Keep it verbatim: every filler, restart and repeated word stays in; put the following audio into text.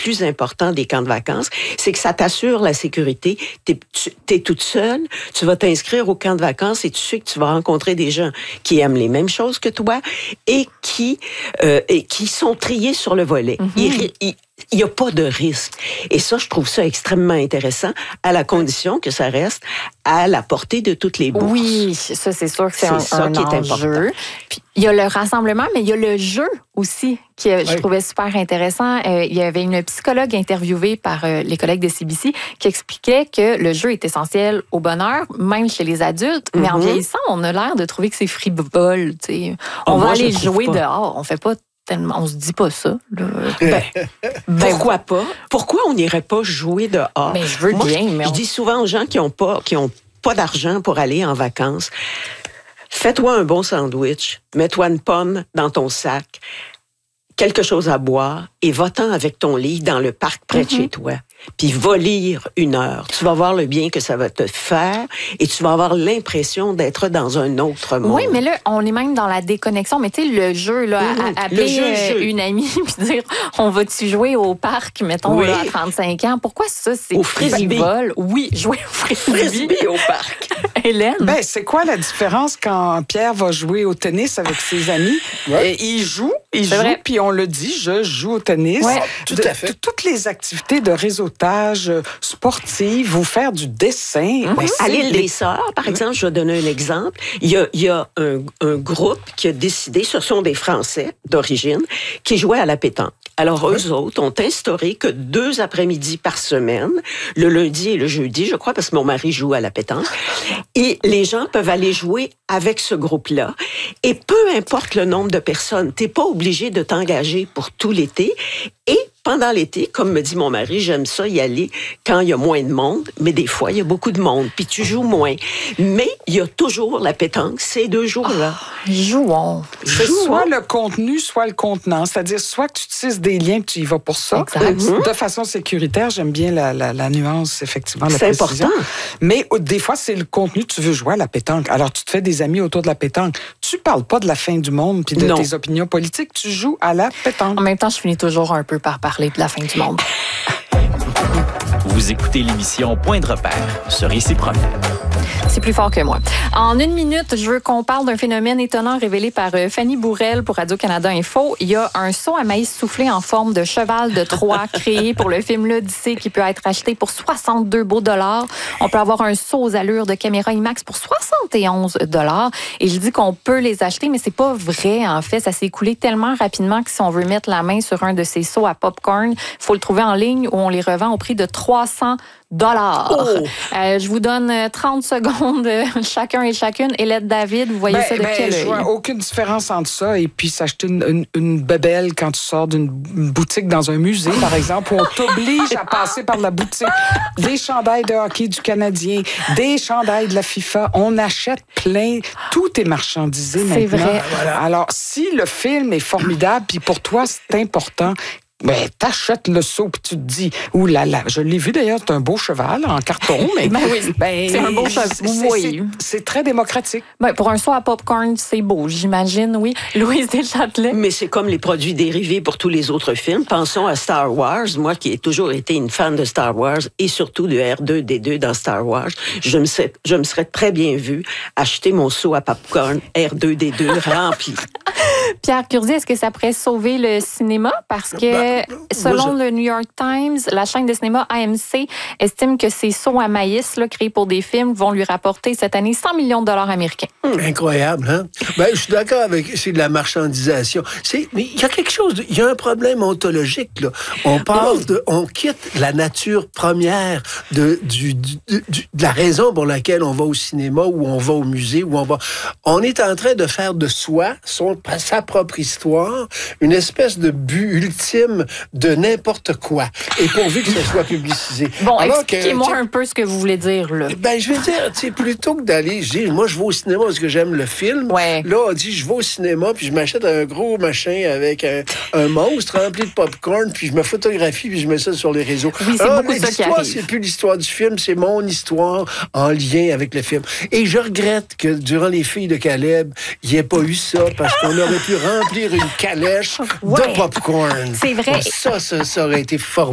plus important des camps de vacances, c'est que ça t'assure la sécurité. T'es, tu, t'es toute seule, tu vas t'inscrire au camp de vacances et tu sais que tu vas rencontrer des gens qui aiment les mêmes choses que toi et qui, euh, et qui sont triés sur le volet. Mm-hmm. Ils, ils, Il n'y a pas de risque. Et ça, je trouve ça extrêmement intéressant, à la condition que ça reste à la portée de toutes les bourses. Oui, ça, c'est sûr que c'est, c'est un, ça un qui enjeu. est important. Puis, il y a le rassemblement, mais il y a le jeu aussi, que oui. je trouvais super intéressant. Euh, il y avait une psychologue interviewée par euh, les collègues de C B C qui expliquait que le jeu est essentiel au bonheur, même chez les adultes, mm-hmm. mais en vieillissant, on a l'air de trouver que c'est frivole. T'sais. On oh, va moi, aller jouer pas. dehors, on fait pas tellement, on se dit pas ça. Là. Ben, ben, pourquoi pas? Pourquoi on n'irait pas jouer dehors? Mais je veux moi, bien. Je, mais on... je dis souvent aux gens qui n'ont pas, qui ont pas d'argent pour aller en vacances, fais-toi un bon sandwich, mets-toi une pomme dans ton sac, quelque chose à boire et va-t'en avec ton lit dans le parc près mm-hmm. de chez toi. Puis va lire une heure. Tu vas voir le bien que ça va te faire et tu vas avoir l'impression d'être dans un autre monde. Oui, mais là, on est même dans la déconnexion. Mais tu sais, le jeu, là, mmh, appeler le jeu, euh, jeu. une amie puis dire on va-tu jouer au parc, mettons, oui. là, à trente-cinq ans. Pourquoi ça, c'est au frisbee? Oui, jouer au frisbee. Frisbee au parc. Hélène? Ben, c'est quoi la différence quand Pierre va jouer au tennis avec ses amis? Ouais. Et il joue, il c'est joue, vrai. Puis on le dit, je joue au tennis. Ouais. Tout à fait. De, toutes les activités de réseautage sportif, ou faire du dessin. Mm-hmm. Ben, à l'île des Sœurs, par exemple, je vais donner un exemple. Il y a, il y a un, un groupe qui a décidé, ce sont des Français d'origine, qui jouaient à la pétanque. Alors, oui. eux autres ont instauré que deux après-midi par semaine, le lundi et le jeudi, je crois, parce que mon mari joue à la pétanque, et les gens peuvent aller jouer avec ce groupe-là. Et peu importe le nombre de personnes, t'es pas obligé de t'engager pour tout l'été. Et pendant l'été, comme me dit mon mari, j'aime ça y aller quand il y a moins de monde, mais des fois, il y a beaucoup de monde, puis tu joues moins. Mais il y a toujours la pétanque ces deux jours-là. Oh, jouons. C'est jouons. Soit le contenu, soit le contenant. C'est-à-dire, soit que tu tisses des liens et tu y vas pour ça. Exact. De façon sécuritaire, j'aime bien la, la, la nuance, effectivement, la c'est précision. important. Mais des fois, c'est le contenu, tu veux jouer à la pétanque. Alors, tu te fais des amis autour de la pétanque. Tu parles pas de la fin du monde puis de non. tes opinions politiques. Tu joues à la pétanque. En même temps, je finis toujours un peu par parler de la fin du monde. Vous écoutez l'émission Point de repère sur Réciproque. C'est plus fort que moi. En une minute, je veux qu'on parle d'un phénomène étonnant révélé par Fanny Bourrel pour Radio-Canada Info. Il y a un seau à maïs soufflé en forme de cheval de Troie créé pour le film L'Odyssée qui peut être acheté pour soixante-deux beaux dollars. On peut avoir un seau aux allures de caméra IMAX pour soixante et onze dollars. Et je dis qu'on peut les acheter, mais c'est pas vrai, en fait. Ça s'est écoulé tellement rapidement que si on veut mettre la main sur un de ces seaux à popcorn, il faut le trouver en ligne où on les revend au prix de trois cents dollars. Oh. Euh, je vous donne trente secondes chacun et chacune. Hélène David, vous voyez ben, ça de ben, quel œil? Je vois aucune différence entre ça et puis s'acheter une, une, une bébelle quand tu sors d'une boutique dans un musée, par exemple, où on t'oblige à passer par la boutique. Des chandails de hockey du Canadien, des chandails de la FIFA. On achète plein. Tout est marchandisé c'est maintenant. Vrai. Voilà. Alors, si le film est formidable, puis pour toi, c'est important, ben, t'achètes le seau puis tu te dis, ouh là là, je l'ai vu d'ailleurs, c'est un beau cheval en carton, mais ben oui, ben, c'est un beau cheval. Oui. C'est, c'est très démocratique. Ben, pour un seau à popcorn, c'est beau, j'imagine, oui. Louise Deschâtelet. Mais c'est comme les produits dérivés pour tous les autres films. Pensons à Star Wars. Moi qui ai toujours été une fan de Star Wars et surtout de R deux D deux dans Star Wars, je me serais, je me serais très bien vue acheter mon seau à popcorn R deux D deux rempli. Pierre Curzi, est-ce que ça pourrait sauver le cinéma? Parce que, ben, selon je... le New York Times, la chaîne de cinéma A M C estime que ces seaux à maïs là, créés pour des films vont lui rapporter cette année cent millions de dollars américains. Hum, incroyable, hein? Ben, je suis d'accord avec c'est de la marchandisation. C'est, mais il y a quelque chose, de, il y a un problème ontologique, là. On parle de, on quitte la nature première de, du, du, du, de la raison pour laquelle on va au cinéma ou on va au musée ou on va. On est en train de faire de soi, son, sa propre histoire, une espèce de but ultime de n'importe quoi. Et pourvu que ça soit publicisé. Bon, alors expliquez-moi que, un peu ce que vous voulez dire, là. Ben, je vais dire, tu sais, plutôt que d'aller, je dis, moi, je vais au cinéma parce que j'aime le film. Ouais. Là, on dit, je vais au cinéma, puis je m'achète un gros machin avec un, un monstre rempli de popcorn, puis je me photographie, puis je mets ça sur les réseaux. Oui, c'est alors, beaucoup ça qui arrive. L'histoire, c'est plus l'histoire du film, c'est mon histoire en lien avec le film. Et je regrette que durant les filles de Caleb, il n'y ait pas eu ça, parce qu'on aurait pu remplir une calèche ouais. de popcorn. C'est vrai. Ça, ça, ça aurait été formidable.